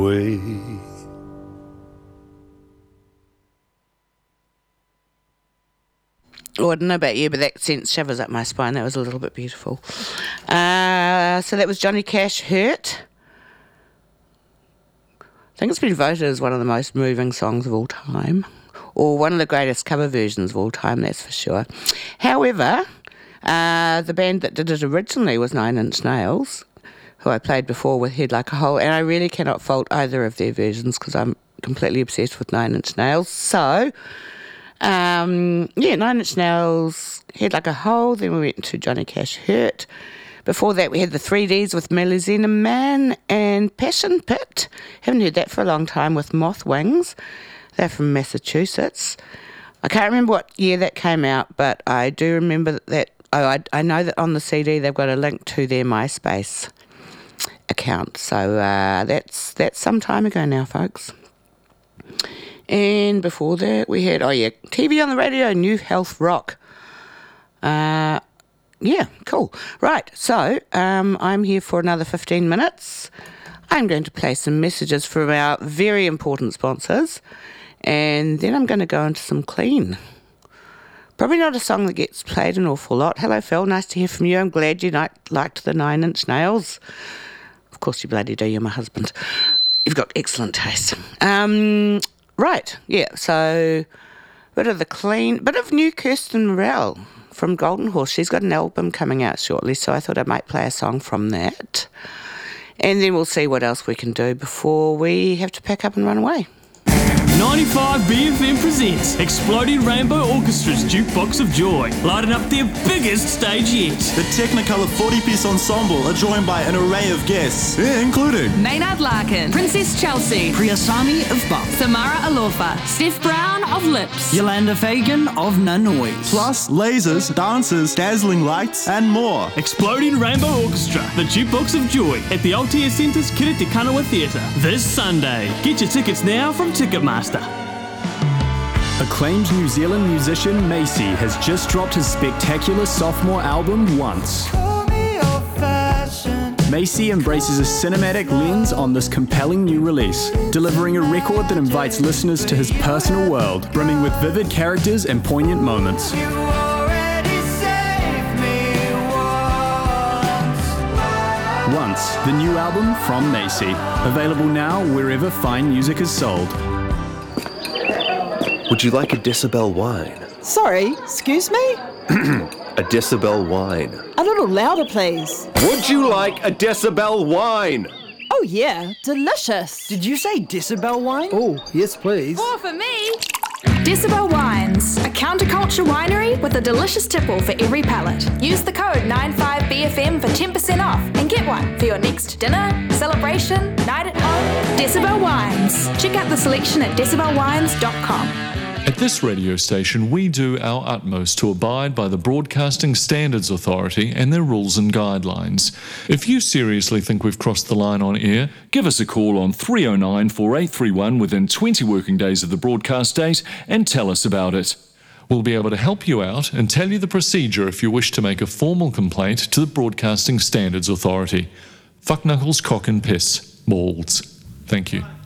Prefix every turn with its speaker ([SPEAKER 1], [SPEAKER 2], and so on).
[SPEAKER 1] Way.
[SPEAKER 2] Oh, I don't know about you, but that sent shivers up my spine. That was a little bit beautiful. So that was Johnny Cash, Hurt. I think it's been voted as one of the most moving songs of all time, or one of the greatest cover versions of all time, that's for sure. However, the band that did it originally was Nine Inch Nails, who I played before with Head Like a Hole, and I really cannot fault either of their versions because I'm completely obsessed with Nine Inch Nails. So, Nine Inch Nails, Head Like a Hole, then we went to Johnny Cash, Hurt. Before that, we had the 3Ds with Melusina Man and Passion Pit. Haven't heard that for a long time with Moth Wings. They're from Massachusetts. I can't remember what year that came out, but I do remember that. I know that on the CD they've got a link to their MySpace account. So that's some time ago now, folks. And before that, we had, TV on the radio, New Health Rock. Yeah, cool. Right, so I'm here for another 15 minutes. I'm going to play some messages from our very important sponsors, and then I'm going to go into some clean. Probably not a song that gets played an awful lot. Hello, Phil, nice to hear from you. I'm glad you liked the Nine Inch Nails. Of course you bloody do, you're my husband. You've got excellent taste. Right, yeah, so bit of new Kirsten Morel from Golden Horse. She's got an album coming out shortly, so I thought I might play a song from that. And then we'll see what else we can do before we have to pack up and run away.
[SPEAKER 3] 95 BFM presents Exploding Rainbow Orchestra's Jukebox of Joy, lighting up their biggest stage yet.
[SPEAKER 4] The Technicolor 40-piece ensemble are joined by an array of guests, including
[SPEAKER 5] Maynard Larkin, Princess Chelsea,
[SPEAKER 6] Priyasami of Buff,
[SPEAKER 5] Samara Alofa, Steph Brown of Lips,
[SPEAKER 6] Yolanda Fagan of Nanoise,
[SPEAKER 4] plus lasers, dancers, dazzling lights, and more.
[SPEAKER 3] Exploding Rainbow Orchestra, the Jukebox of Joy, at the Aotea Centre's Kiri Te Kanawa Theatre this Sunday. Get your tickets now from Ticketmaster.
[SPEAKER 7] Acclaimed New Zealand musician Macy has just dropped his spectacular sophomore album, Once. Macy embraces a cinematic lens on this compelling new release, delivering a record that invites listeners to his personal world, brimming with vivid characters and poignant moments. Once, the new album from Macy. Available now wherever fine music is sold.
[SPEAKER 1] Would you like a Decibel wine?
[SPEAKER 8] Sorry, excuse me?
[SPEAKER 1] A Decibel wine.
[SPEAKER 8] A little louder, please.
[SPEAKER 1] Would you like a Decibel wine?
[SPEAKER 8] Oh yeah, delicious.
[SPEAKER 6] Did you say Decibel wine?
[SPEAKER 9] Oh, yes please.
[SPEAKER 5] More for me. Decibel Wines, a counterculture winery with a delicious tipple for every palate. Use the code 95BFM for 10% off and get one for your next dinner, celebration, night at home. Decibel Wines. Check out the selection at decibelwines.com.
[SPEAKER 10] At this radio station, we do our utmost to abide by the Broadcasting Standards Authority and their rules and guidelines. If you seriously think we've crossed the line on air, give us a call on 309 4831 within 20 working days of the broadcast date and tell us about it. We'll be able to help you out and tell you the procedure if you wish to make a formal complaint to the Broadcasting Standards Authority. Fuck knuckles, cock and piss. Balls. Thank you.